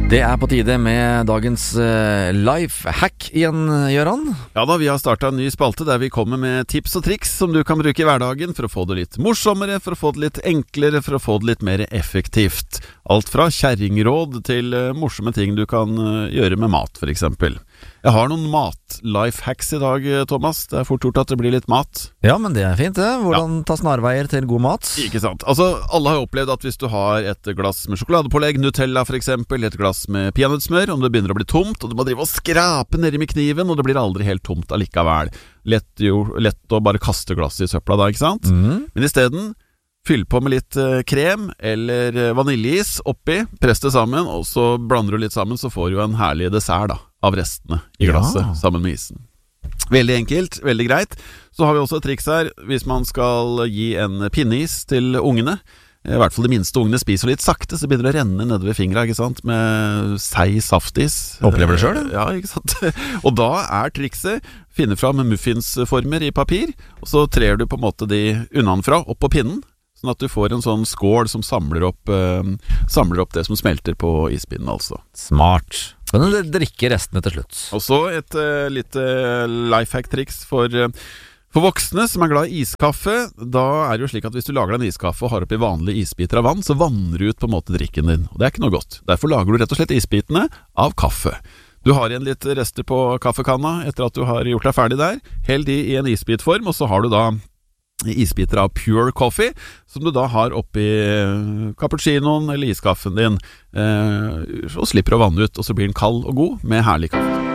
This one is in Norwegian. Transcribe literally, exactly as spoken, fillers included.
Det er på tide med dagens uh, life hack igjen, Gøran. Ja da, vi har startet en ny spalte der vi kommer med tips og triks som du kan bruke i hverdagen for å få det litt morsommere, for å få det litt enklere, for å få det litt mer effektivt. Alt fra kjerringråd til uh, morsomme ting du kan uh, gjøre med mat, for eksempel. Jeg har noen mat-life hacks i dag, Thomas. Det er fort gjort at det blir litt mat. Ja, men det er fint det. Hvordan ja. ta snarveier til god mat? Ikke sant. Altså, alle har jo opplevd at hvis du har et glass med sjokoladepålegg, Nutella for eksempel, et glass med peanøttsmør, om det begynner å bli tomt, og du må drive og skrape nedi med kniven, og det blir aldri helt tomt allikevel. Lett, jo, lett å bare kaste glasset i søpla da, ikke sant? Mm. Men i stedet, fyll på med litt eh, krem eller vaniljeis oppi, press det sammen, og så blander du litt sammen, så får du en herlig dessert da, av restene i glasset, ja. sammen med isen. Veldig enkelt, veldig greit. Så har vi også et triks her, hvis man skal gi en pinneis til ungene, i hvert fall de minste ungene spiser litt sakte, så begynner det å renne nede ved fingra, ikke sant, med seig saftis. Opplever det selv, ja, ikke sant. Og da er trikset, finne fram muffinsformer i papir, og så trer du på en måte de unnanfra opp på pinnen, sånn at du får en sånn skål som samler opp, uh, samler opp det som smelter på ispinnen, altså. Smart. Kan du drikke restene til slutt? Og så et uh, lite lifehack-triks for, uh, for voksne som er glad i iskaffe. Da er det jo slik at hvis du lager deg en iskaffe og har oppi vanlige isbiter av vann, så vanner du ut på en måte drikken din, og det er ikke noe godt. Derfor lager du rett og slett isbitene av kaffe. Du har igjen litt rester på kaffekanna etter at du har gjort deg ferdig der. Hell de i en isbitform, og så har du da isbiter av pure coffee, som du da har oppi cappuccinoen eller iskaffen din, eh, og slipper å vanne ut, og så blir den kald og god med herlig kaffe.